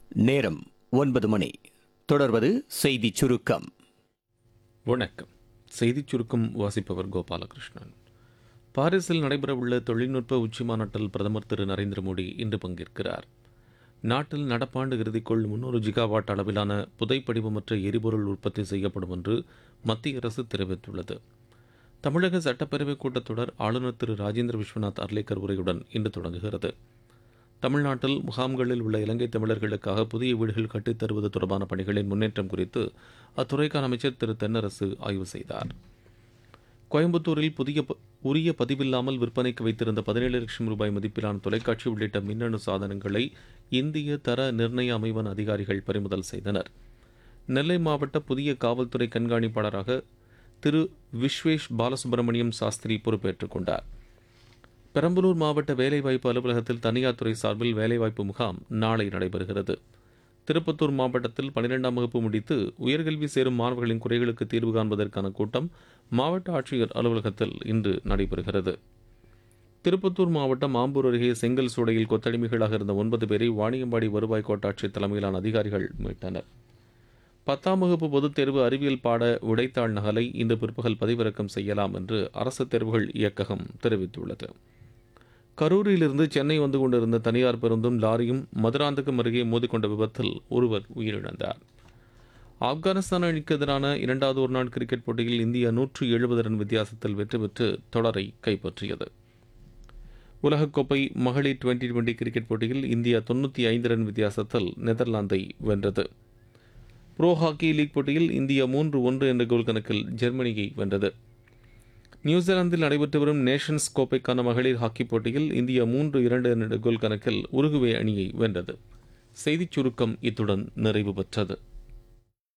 நேரம் 9 மணி. தொடர்வது செய்திச் சுருக்கம். வணக்கம். செய்திச் சுருக்கம் வாசிப்பவர் கோபாலகிருஷ்ணன். பாரிஸில் நடைபெறவுள்ள தொழில்நுட்ப உச்சிமாநாட்டில் பிரதமர் திரு நரேந்திர மோடி இன்று பங்கேற்கிறார். நாட்டில் நடப்பாண்டு இறுதிக்குள் 300 ஜிகாவாட் அளவிலான புதைப்படிவமற்ற எரிபொருள் உற்பத்தி செய்யப்படும் என்று மத்திய அரசு தெரிவித்துள்ளது. தமிழக சட்டப்பேரவை கூட்டத்தொடர் ஆளுநர் திரு ராஜேந்திர விஸ்வநாத் அர்லேக்கர் உரையுடன் இன்று தொடங்குகிறது. தமிழ்நாட்டில் முகாம்களில் உள்ள இலங்கை தமிழர்களுக்காக புதிய வீடுகள் கட்டித் தருவது தொடர்பான பணிகளின் முன்னேற்றம் குறித்து அத்துறைக்கான அமைச்சர் திரு தென்னரசு ஆய்வு செய்தார். கோயம்புத்தூரில் உரிய பதிவில்லாமல் விற்பனைக்கு வைத்திருந்த 17 லட்சம் ரூபாய் மதிப்பிலான தொலைக்காட்சி உள்ளிட்ட மின்னணு சாதனங்களை இந்திய தர நிர்ணய அமைவன் அதிகாரிகள் பறிமுதல் செய்தனர். நெல்லை மாவட்ட புதிய காவல்துறை கண்காணிப்பாளராக திரு விஸ்வேஷ் பாலசுப்ரமணியம் சாஸ்திரி பொறுப்பேற்றுக் கொண்டார். பெரம்பலூர் மாவட்ட வேலைவாய்ப்பு அலுவலகத்தில் தனியார் துறை சார்பில் வேலைவாய்ப்பு முகாம் நாளை நடைபெறுகிறது. திருப்பத்தூர் மாவட்டத்தில் 12ஆம் வகுப்பு முடித்து உயர்கல்வி சேரும் மாணவர்களின் குறைகளுக்கு தீர்வு காண்பதற்கான கூட்டம் மாவட்ட ஆட்சியர் அலுவலகத்தில் இன்று நடைபெறுகிறது. திருப்பத்தூர் மாவட்டம் ஆம்பூர் அருகே செங்கல் சூளையில் கொத்தடிமைகளாக இருந்த 9 பேரை வாணியம்பாடி வருவாய் கோட்டாட்சியர் தலைமையிலான அதிகாரிகள் மீட்டனர். 10ஆம் வகுப்பு பொதுத் தேர்வு அறிவியல் பாட விடைத்தாள் நகலை இன்று பிற்பகல் பதிவிறக்கம் செய்யலாம் என்று அரசு தேர்வுகள் இயக்ககம் தெரிவித்துள்ளது. கரூரிலிருந்து சென்னை வந்து கொண்டிருந்த தனியார் பேருந்தும் லாரியும் மதுராந்தகம் அருகே மோதிக்கொண்ட விபத்தில் ஒருவர் உயிரிழந்தார். ஆப்கானிஸ்தான் அணிக்கு எதிரான 2வது ஒருநாள் கிரிக்கெட் போட்டியில் இந்தியா 170 ரன் வித்தியாசத்தில் வெற்றி பெற்று தொடரை கைப்பற்றியது. உலகக்கோப்பை மகளிர் டுவெண்டி கிரிக்கெட் போட்டியில் இந்தியா 95 ரன் வித்தியாசத்தில் நெதர்லாந்தை வென்றது. புரோ ஹாக்கி லீக் போட்டியில் இந்தியா 3-1 என்ற கோல் கணக்கில் ஜெர்மனியை வென்றது. நியூசிலாந்தில் நடைபெற்று வரும் நேஷன்ஸ் கோப்பைக்கான மகளிர் ஹாக்கி போட்டியில் இந்தியா 3-2 என்ற கோல் கணக்கில் உருகுவே அணியை வென்றது. செய்திச் சுருக்கம் இத்துடன் நிறைவு பெற்றது.